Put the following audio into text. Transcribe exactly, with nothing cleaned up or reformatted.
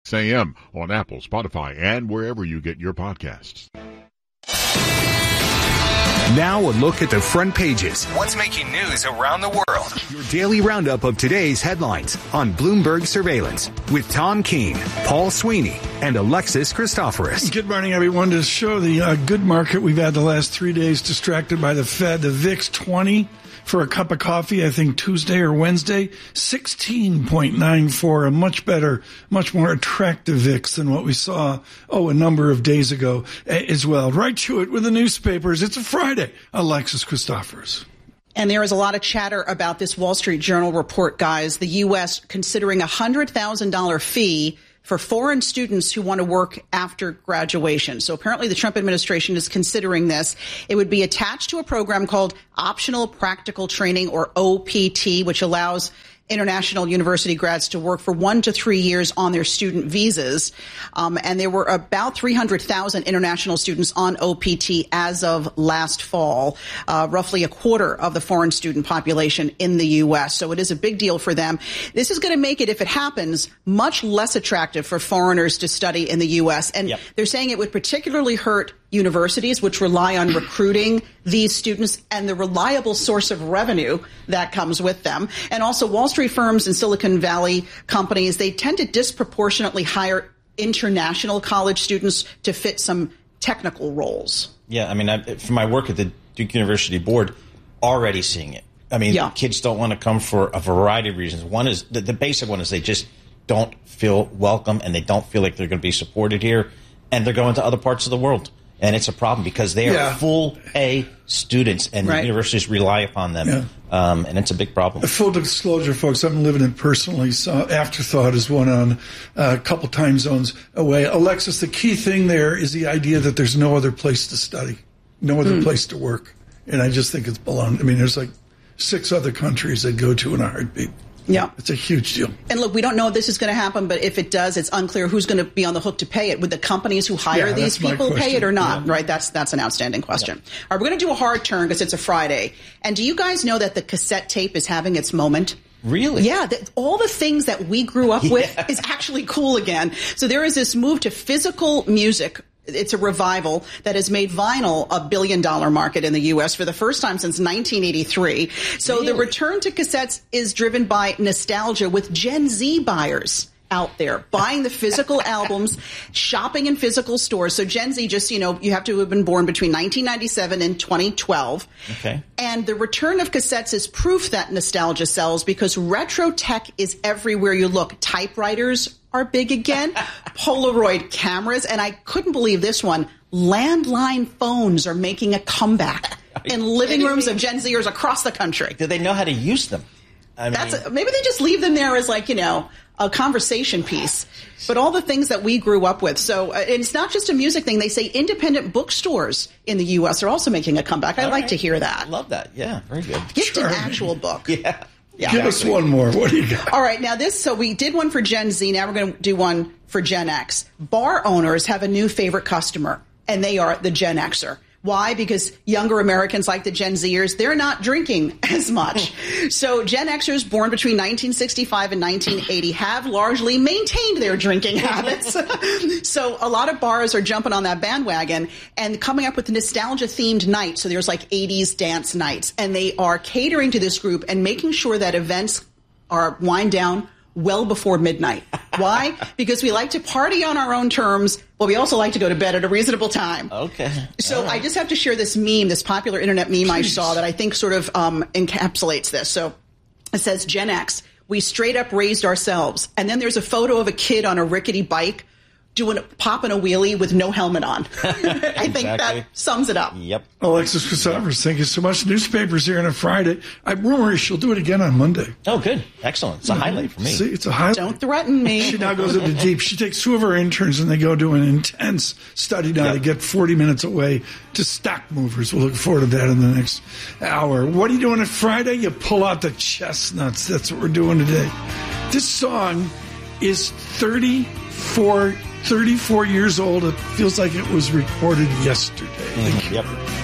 A M on Apple, Spotify, and wherever you get your podcasts. Now a look at the front pages. What's making news around the world? Your daily roundup of today's headlines on Bloomberg Surveillance with Tom Keene, Paul Sweeney, and Alexis Christoforous. Good morning, everyone. To show the uh, good market we've had the last three days distracted by the Fed, the V I X twenty for a cup of coffee, I think Tuesday or Wednesday, sixteen point nine four, a much better, much more attractive V I X than what we saw, oh, a number of days ago as well. Right to it with the newspapers. It's a Friday. Alexis Christoforous. And there is a lot of chatter about this Wall Street Journal report, guys. The U S considering a one hundred thousand dollars fee for foreign students who want to work after graduation. So apparently the Trump administration is considering this. It would be attached to a program called Optional Practical Training, or O P T, which allows international university grads to work for one to three years on their student visas. Um, and there were about three hundred thousand international students on O P T as of last fall, uh, roughly a quarter of the foreign student population in the U S. So it is a big deal for them. This is going to make it, if it happens, much less attractive for foreigners to study in the U S. And yep. They're saying it would particularly hurt universities, which rely on recruiting these students and the reliable source of revenue that comes with them. And also Wall Street firms and Silicon Valley companies, they tend to disproportionately hire international college students to fit some technical roles. Yeah, I mean, I, from my work at the Duke University Board, already seeing it. I mean, yeah. Kids don't want to come for a variety of reasons. One is, the, the basic one is they just don't feel welcome and they don't feel like they're going to be supported here, and they're going to other parts of the world. And it's a problem because they are yeah. full-pay students, and right. universities rely upon them. Yeah. Um, and it's a big problem. Full disclosure, folks, I'm living it personally. So Afterthought is one on uh, a couple time zones away. Alexis, the key thing there is the idea that there's no other place to study, no other mm. place to work. And I just think it's belong. I mean, there's like six other countries they'd go to in a heartbeat. Yeah. It's a huge deal. And look, we don't know if this is going to happen, but if it does, it's unclear who's going to be on the hook to pay it. Would the companies who hire yeah, these people pay it or not? Yeah. Right? That's that's an outstanding question. Yeah. All right, we're going to do a hard turn because it's a Friday. And do you guys know that the cassette tape is having its moment? Really? Yeah. The, all the things that we grew up yeah. with is actually cool again. So there is this move to physical music. It's a revival that has made vinyl a billion dollar market in the U S for the first time since nineteen eighty-three. So really? The return to cassettes is driven by nostalgia, with Gen Z buyers out there buying the physical albums, shopping in physical stores. So Gen Z, just, you know, you have to have been born between nineteen ninety-seven and twenty twelve. Okay. And the return of cassettes is proof that nostalgia sells because retro tech is everywhere you look. Typewriters are big again, Polaroid cameras, and I couldn't believe this one. Landline phones are making a comeback in living rooms of Gen Zers across the country. Do they know how to use them? I mean, That's a, maybe they just leave them there as, like, you know, a conversation piece. But all the things that we grew up with. So uh, it's not just a music thing. They say independent bookstores in the U S are also making a comeback. I'd all like right. to hear that. I love that. Yeah, very good. Gift an actual book. Yeah. Yeah, Give exactly. us one more. What do you got? All right. Now this, so we did one for Gen Z. Now we're going to do one for Gen X. Bar owners have a new favorite customer, and they are the Gen Xer. Why? Because younger Americans, like the Gen Zers, they're not drinking as much. So Gen Xers born between nineteen sixty-five and nineteen eighty have largely maintained their drinking habits. So a lot of bars are jumping on that bandwagon and coming up with nostalgia-themed nights. So there's like eighties dance nights, and they are catering to this group and making sure that events are wind down well before midnight. Why? Because we like to party on our own terms, but we also like to go to bed at a reasonable time. Okay. So right. I just have to share this meme, this popular internet meme Jeez. I saw that I think sort of um, encapsulates this. So it says, Gen X, we straight up raised ourselves. And then there's a photo of a kid on a rickety bike doing popping a wheelie with no helmet on. I exactly. think that sums it up. Yep. Alexis Christoforous, thank you so much. Newspapers here on a Friday. I rumor she'll do it again on Monday. Oh, good. Excellent. It's a highlight for me. See, it's a highlight. Don't threaten me. She now goes into deep. She takes two of her interns and they go do an intense study now yep. to get forty minutes away to stock movers. We'll look forward to that in the next hour. What are you doing on Friday? You pull out the chestnuts. That's what we're doing today. This song is thirty-four thirty-four years old. It feels like it was recorded yesterday. Mm-hmm. Yep.